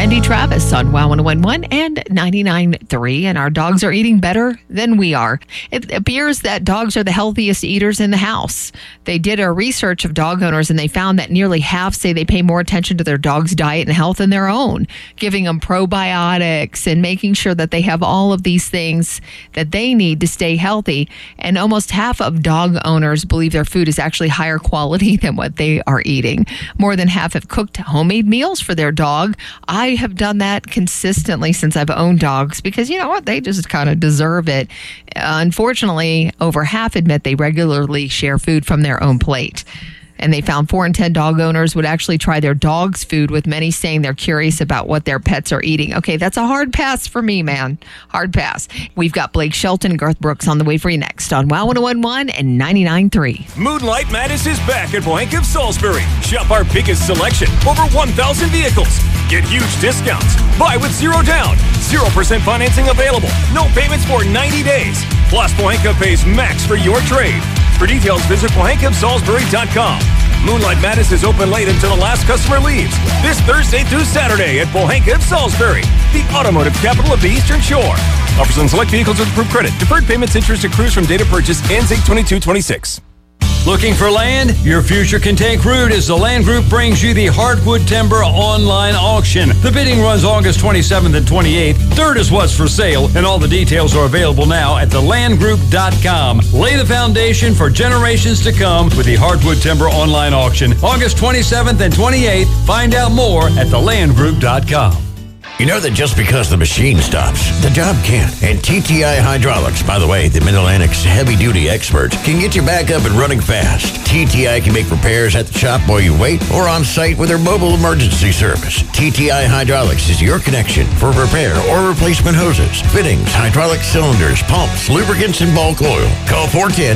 Randy Travis on WOW 101.1 and 99.3, and our dogs are eating better than we are. It appears that dogs are the healthiest eaters in the house. They did a research of dog owners, and they found that nearly half say they pay more attention to their dog's diet and health than their own, giving them probiotics and making sure that they have all of these things that they need to stay healthy. And almost half of dog owners believe their food is actually higher quality than what they are eating. More than half have cooked homemade meals for their dog. I have done that consistently since I've owned dogs because, you know what, they just kind of deserve it. Unfortunately, over half admit they regularly share food from their own plate. And they found 4 in 10 dog owners would actually try their dog's food, with many saying they're curious about what their pets are eating. Okay, that's a hard pass for me, man. Hard pass. We've got Blake Shelton and Garth Brooks on the way for you next on WOW 101.1 and 99.3. Moonlight Madness is back at Pohanka of Salisbury. Shop our biggest selection, over 1,000 vehicles. Get huge discounts. Buy with 0 down. 0% financing available. No payments for 90 days. Plus, Pohanka pays max for your trade. For details, visit PohankaofSalisbury.com. Moonlight Madness is open late until the last customer leaves. This Thursday through Saturday at Pohanka of Salisbury, the automotive capital of the Eastern Shore. Offers on select vehicles with approved credit. Deferred payments interest accrues from date of purchase ends 8/22/26. Looking for land? Your future can take root as the Land Group brings you the Hardwood Timber Online Auction. The bidding runs August 27th and 28th. Dirt is what's for sale, and all the details are available now at thelandgroup.com. Lay the foundation for generations to come with the Hardwood Timber Online Auction, August 27th and 28th. Find out more at thelandgroup.com. You know that just because the machine stops, the job can't. And TTI Hydraulics, by the way, the Mid-Atlantic's heavy-duty experts, can get you back up and running fast. TTI can make repairs at the shop while you wait or on site with their mobile emergency service. TTI Hydraulics is your connection for repair or replacement hoses, fittings, hydraulic cylinders, pumps, lubricants, and bulk oil. Call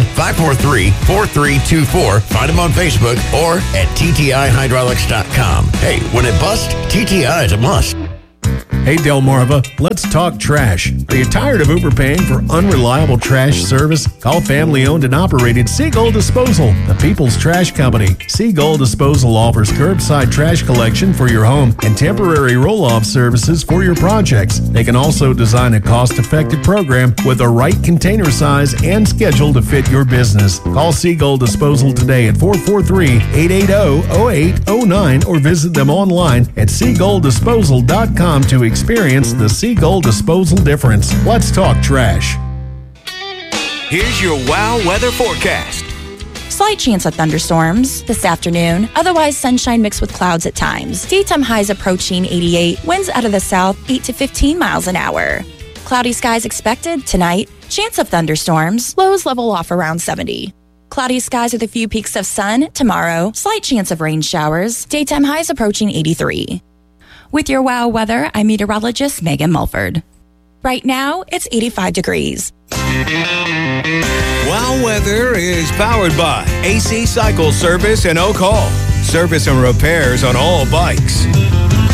410-543-4324. Find them on Facebook or at TTIHydraulics.com. Hey, when it busts, TTI is a must. Hey Delmarva, let's talk trash. Are you tired of overpaying for unreliable trash service? Call family-owned and operated Seagull Disposal, the people's trash company. Seagull Disposal offers curbside trash collection for your home and temporary roll-off services for your projects. They can also design a cost-effective program with the right container size and schedule to fit your business. Call Seagull Disposal today at 443-880-0809 or visit them online at seagullDisposal.com to experience the Seagull Disposal difference. Let's talk trash. Here's your WOW weather forecast. Slight chance of thunderstorms this afternoon. Otherwise, sunshine mixed with clouds at times. Daytime highs approaching 88. Winds out of the south 8 to 15 miles an hour. Cloudy skies expected tonight. Chance of thunderstorms. Lows level off around 70. Cloudy skies with a few peaks of sun tomorrow. Slight chance of rain showers. Daytime highs approaching 83. With your WOW weather, I'm meteorologist Megan Mulford. Right now, it's 85 degrees. WOW weather is powered by AC Cycle Service in Oak Hall. Service and repairs on all bikes.